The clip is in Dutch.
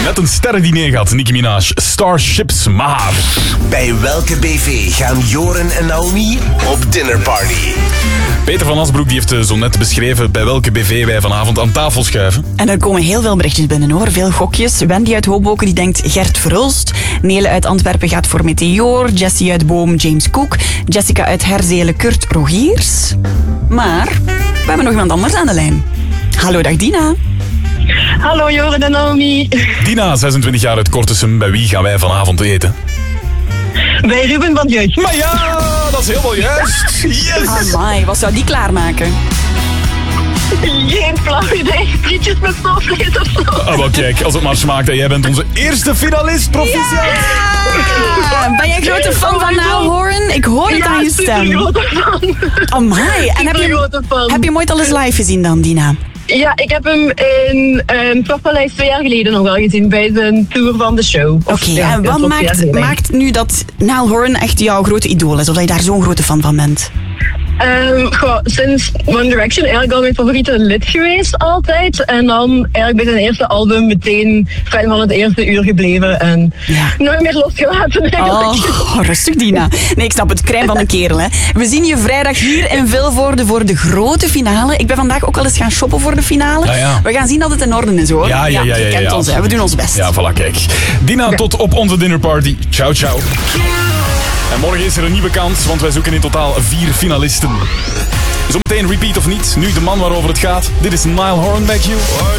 Net een sterrendiner gehad, Nicki Minaj. Starships, maar... Bij welke BV gaan Joren en Naomi op dinnerparty? Peter van Asbroek die heeft zo net beschreven bij welke BV wij vanavond aan tafel schuiven. En er komen heel veel berichtjes binnen hoor, veel gokjes. Wendy uit Hoboken die denkt Gert Verhulst. Nele uit Antwerpen gaat voor Meteor. Jessie uit Boom, James Cook. Jessica uit Herzelen, Kurt Rogiers. Maar we hebben nog iemand anders aan de lijn. Hallo, dag Dina. Hallo Joren en Naomi. Dina, 26 jaar uit Kortesum. Bij wie gaan wij vanavond eten? Bij Ruben van Jeugd. Maar ja, dat is helemaal juist. Yes! Amai, wat zou die klaarmaken? Geen flauw idee. Frietjes met stoofvlees of zo. Oh, maar kijk, als het maar smaakt. Jij bent onze eerste finalist, proficiat. Ja! Ben jij grote fan van Niall Horan? Ik hoor het aan je stem. Grote fan. Amai, en Grote fan. heb je hem ooit al eens live gezien dan, Dina? Ja, ik heb hem in Palace 2 jaar geleden nog wel gezien bij zijn tour van de show. Oké, en wat maakt nu dat Niall Horan echt jouw grote idool is? Of dat je daar zo'n grote fan van bent? Sinds One Direction eigenlijk al mijn favoriete lid geweest altijd. En dan eigenlijk bij zijn eerste album meteen fan van het eerste uur gebleven. En nooit meer losgelaten eigenlijk. Oh, rustig Dina. Nee, ik snap het, crème van een kerel. Hè. We zien je vrijdag hier in Vilvoorde voor de grote finale. Ik ben vandaag ook al eens gaan shoppen voor de finale. Ja. We gaan zien dat het in orde is hoor. Ja, je kent ons, hè. We doen ons best. Ja, voilà, kijk. Dina, tot op onze dinnerparty. Ciao, ciao. En morgen is er een nieuwe kans, want wij zoeken in totaal 4 finalisten. Zometeen repeat of niet, nu de man waarover het gaat. Dit is Niall Horan, back you.